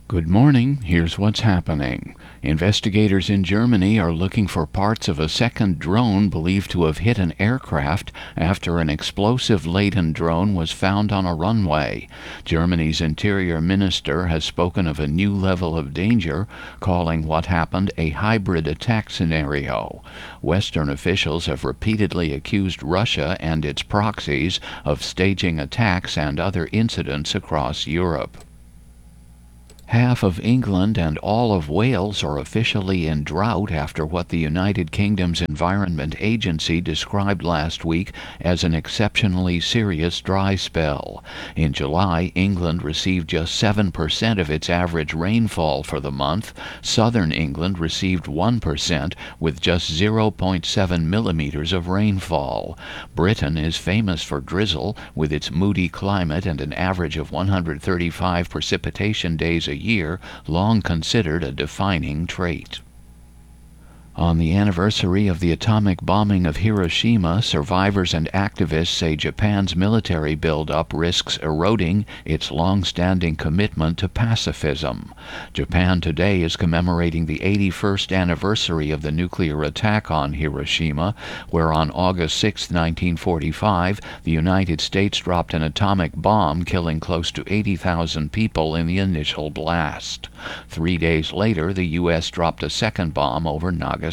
Good morning. Here's what's happening. Investigators in Germany are looking for parts of a second drone believed to have hit an aircraft after an explosive-laden drone was found on a runway. Germany's interior minister has spoken of a new level of danger, calling what happened a hybrid attack scenario. Western officials have repeatedly accused Russia and its proxies of staging attacks and other incidents across Europe. Half of England and all of Wales are officially in drought after what the United Kingdom's Environment Agency described last week as an exceptionally serious dry spell. In July, England received just 7% of its average rainfall for the month. Southern England received 1%, with just 0.7 millimeters of rainfall. Britain is famous for drizzle, with its moody climate and an average of 135 precipitation days a year, long considered a defining trait. On the anniversary of the atomic bombing of Hiroshima, survivors and activists say Japan's military buildup risks eroding its long-standing commitment to pacifism. Japan today is commemorating the 81st anniversary of the nuclear attack on Hiroshima, where on August 6, 1945, the United States dropped an atomic bomb, killing close to 80,000 people in the initial blast. 3 days later, the U.S. dropped a second bomb over Nagasaki.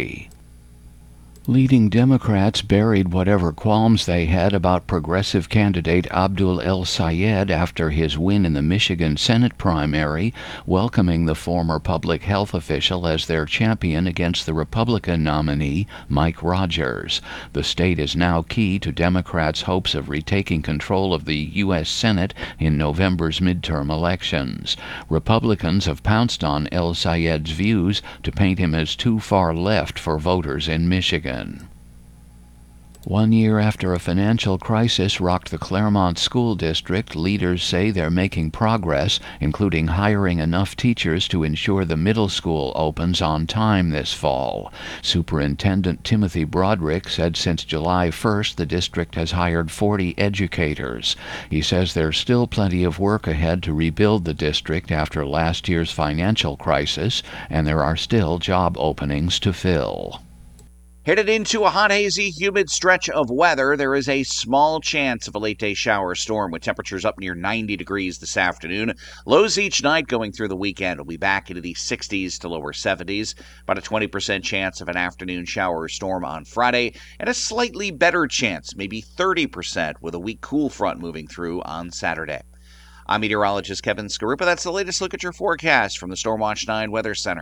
Leading Democrats buried whatever qualms they had about progressive candidate Abdul El-Sayed after his win in the Michigan Senate primary, welcoming the former public health official as their champion against the Republican nominee, Mike Rogers. The state is now key to Democrats' hopes of retaking control of the U.S. Senate in November's midterm elections. Republicans have pounced on El-Sayed's views to paint him as too far left for voters in Michigan. 1 year after a financial crisis rocked the Claremont School District, leaders say they're making progress, including hiring enough teachers to ensure the middle school opens on time this fall. Superintendent Timothy Broderick said since July 1st the district has hired 40 educators. He says there's still plenty of work ahead to rebuild the district after last year's financial crisis, and there are still job openings to fill. Headed into a hot, hazy, humid stretch of weather, there is a small chance of a late-day shower storm with temperatures up near 90 degrees this afternoon. Lows each night going through the weekend will be back into the 60s to lower 70s. About a 20% chance of an afternoon shower storm on Friday, and a slightly better chance, maybe 30%, with a weak cool front moving through on Saturday. I'm meteorologist Kevin Skarupa. That's the latest look at your forecast from the Stormwatch 9 Weather Center.